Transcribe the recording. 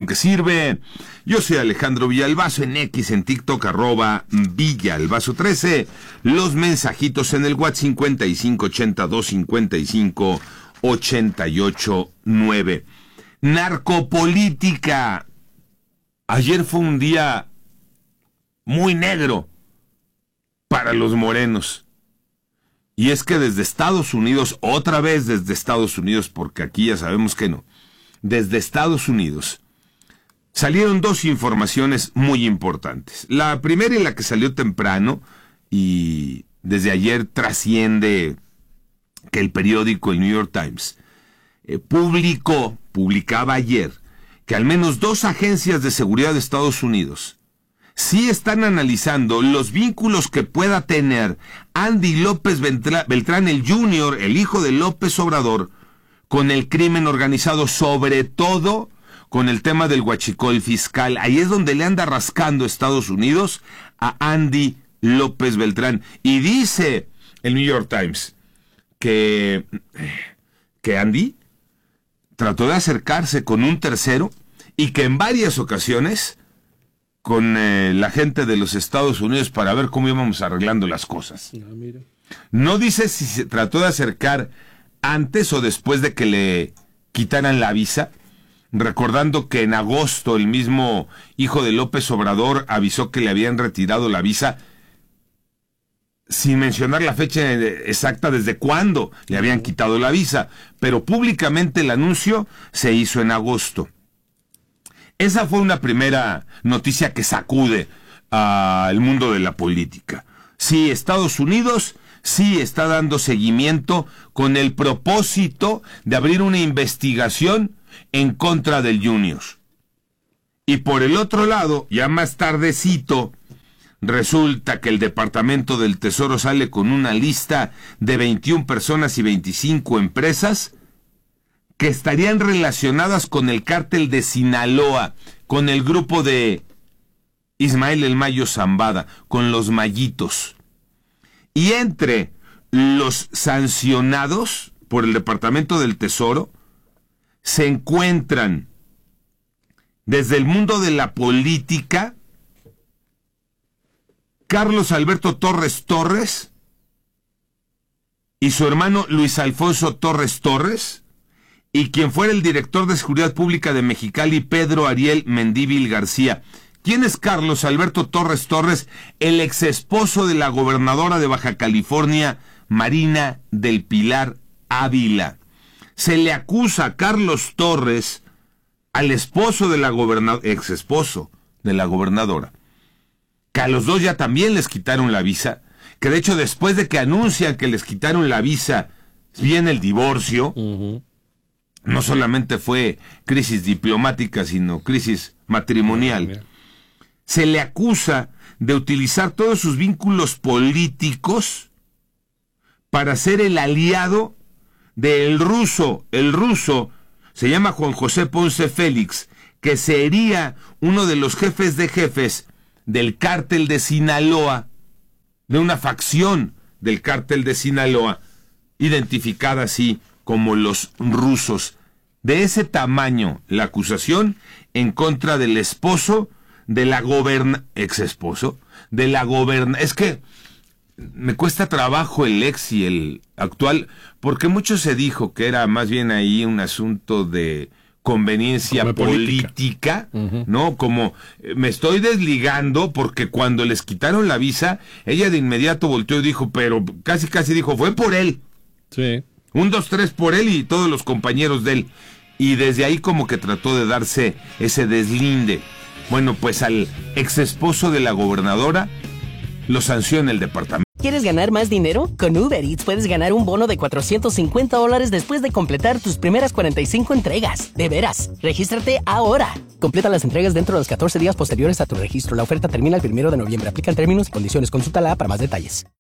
que sirve. Yo soy Alejandro Villalbazo, en X, en TikTok, @Villalbazo13. Los mensajitos en el WhatsApp 5582558889. Narcopolítica. Ayer fue un día muy negro para los morenos. Y es que desde Estados Unidos, otra vez desde Estados Unidos, porque aquí ya sabemos que no, desde Estados Unidos salieron dos informaciones muy importantes. La primera, y la que salió temprano, y desde ayer trasciende, que el periódico, el New York Times, publicaba ayer que al menos 2 agencias de seguridad de Estados Unidos sí están analizando los vínculos que pueda tener Andy López Beltrán el Jr., el hijo de López Obrador, con el crimen organizado, sobre todo con el tema del huachicol fiscal. Ahí es donde le anda rascando Estados Unidos a Andy López Beltrán. Y dice el New York Times que Andy trató de acercarse con un tercero y que en varias ocasiones con la gente de los Estados Unidos para ver cómo íbamos arreglando las cosas. No dice si se trató de acercar antes o después de que le quitaran la visa, recordando que en agosto el mismo hijo de López Obrador avisó que le habían retirado la visa, sin mencionar la fecha exacta desde cuándo le habían quitado la visa, pero públicamente el anuncio se hizo en agosto. Esa fue una primera noticia que sacude al mundo de la política. Sí, Estados Unidos sí está dando seguimiento con el propósito de abrir una investigación en contra del Junior. Y por el otro lado, ya más tardecito, resulta que el Departamento del Tesoro sale con una lista de 21 personas y 25 empresas que estarían relacionadas con el cártel de Sinaloa, con el grupo de Ismael El Mayo Zambada, con los Mayitos. Y entre los sancionados por el Departamento del Tesoro se encuentran desde el mundo de la política Carlos Alberto Torres Torres y su hermano Luis Alfonso Torres Torres, y quien fuera el director de Seguridad Pública de Mexicali, Pedro Ariel Mendívil García. ¿Quién es Carlos Alberto Torres Torres? El exesposo de la gobernadora de Baja California, Marina del Pilar Ávila. Se le acusa a Carlos Torres, al esposo de la exesposo de la gobernadora, que a los dos ya también les quitaron la visa, que de hecho después de que anuncian que les quitaron la visa, viene el divorcio. No solamente fue crisis diplomática, sino crisis matrimonial. Se le acusa de utilizar todos sus vínculos políticos para ser el aliado del ruso. El ruso se llama Juan José Ponce Félix, que sería uno de los jefes de jefes del cártel de Sinaloa, de una facción del cártel de Sinaloa, identificada así como los rusos. De ese tamaño la acusación en contra del esposo de la exesposo de la es que me cuesta trabajo el ex y el actual, porque mucho se dijo que era más bien ahí un asunto de conveniencia política, ¿no? Como me estoy desligando porque cuando les quitaron la visa, ella de inmediato volteó y dijo, pero casi dijo, fue por él. Sí. 1, 2, 3 por él y todos los compañeros de él. Y desde ahí como que trató de darse ese deslinde. Bueno, pues al exesposo de la gobernadora lo sanciona el departamento. ¿Quieres ganar más dinero? Con Uber Eats puedes ganar un bono de $450 después de completar tus primeras 45 entregas. De veras, regístrate ahora. Completa las entregas dentro de los 14 días posteriores a tu registro. La oferta termina el 1 de noviembre. Aplican términos y condiciones. Consulta la app para más detalles.